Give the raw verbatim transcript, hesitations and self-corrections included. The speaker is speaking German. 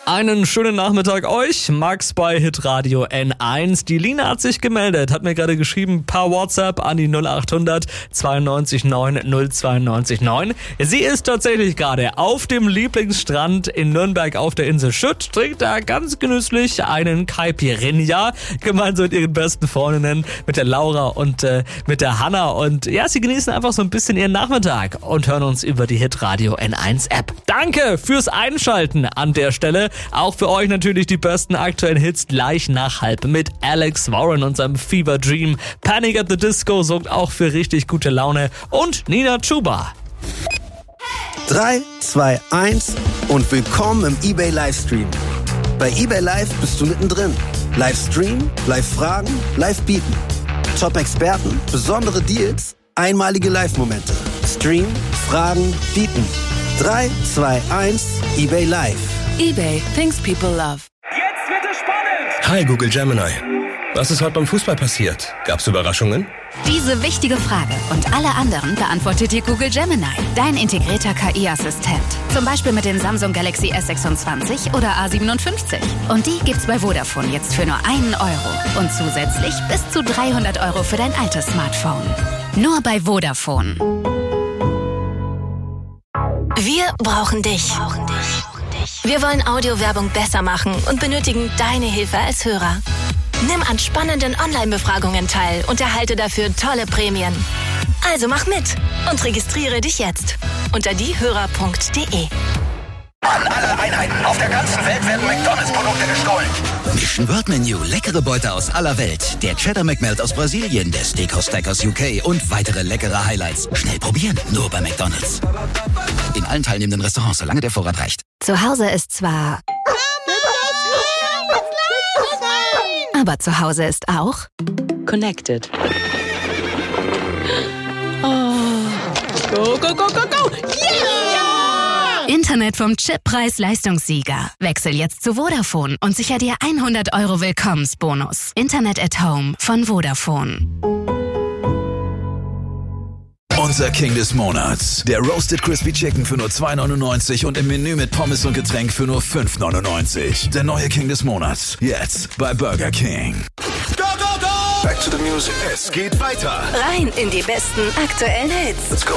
Einen schönen Nachmittag euch, Max bei Hitradio N eins. Die Lina hat sich gemeldet, hat mir gerade geschrieben per WhatsApp an die null acht hundert zweiundneunzig neun null zweiundneunzig neun. Sie ist tatsächlich gerade auf dem Lieblingsstrand in Nürnberg auf der Insel Schütt, trinkt da ganz genüsslich einen Caipirinha, gemeinsam mit ihren besten Freundinnen, mit der Laura und äh, mit der Hanna. Und ja, sie genießen einfach so ein bisschen ihren Nachmittag und hören uns über die Hitradio N eins App. Danke fürs Einschalten an der Stelle. Auch für euch natürlich die besten aktuellen Hits gleich nach halb mit Alex Warren und seinem Fever Dream. Panic at the Disco sorgt auch für richtig gute Laune und Nina Chuba. drei, zwei, eins und willkommen im eBay Livestream. Bei eBay Live bist du mittendrin. Livestream, Live-Fragen, Live-Bieten. Top-Experten, besondere Deals, einmalige Live-Momente. Stream, Fragen, Bieten. drei, zwei, eins, eBay Live. eBay, things people love. Jetzt wird es spannend! Hi Google Gemini. Was ist heute beim Fußball passiert? Gab's Überraschungen? Diese wichtige Frage und alle anderen beantwortet dir Google Gemini, dein integrierter K I-Assistent. Zum Beispiel mit den Samsung Galaxy S sechsundzwanzig oder A siebenundfünfzig. Und die gibt's bei Vodafone jetzt für nur einen Euro. Und zusätzlich bis zu dreihundert Euro für dein altes Smartphone. Nur bei Vodafone. Wir brauchen dich. Wir wollen Audiowerbung besser machen und benötigen deine Hilfe als Hörer. Nimm an spannenden Online-Befragungen teil und erhalte dafür tolle Prämien. Also mach mit und registriere dich jetzt unter diehörer punkt de. An alle Einheiten auf der ganzen Welt werden McDonalds-Produkte gestohlen. Mission World Menu, leckere Beute aus aller Welt. Der Cheddar McMelt aus Brasilien, der Steakhouse Stack aus U K und weitere leckere Highlights. Schnell probieren, nur bei McDonalds. In allen teilnehmenden Restaurants, solange der Vorrat reicht. Zu Hause ist zwar... Aber zu Hause ist auch... Connected. Oh. Go, go, go, go, go! Yeah! Internet vom Chip-Preis-Leistungssieger. Wechsel jetzt zu Vodafone und sicher dir hundert Euro Willkommensbonus. Internet at Home von Vodafone. Unser King des Monats. Der Roasted Crispy Chicken für nur zwei neunundneunzig und im Menü mit Pommes und Getränk für nur fünf neunundneunzig. Der neue King des Monats. Jetzt bei Burger King. Go, go, go! Back to the music. Es geht weiter. Rein in die besten aktuellen Hits. Let's go.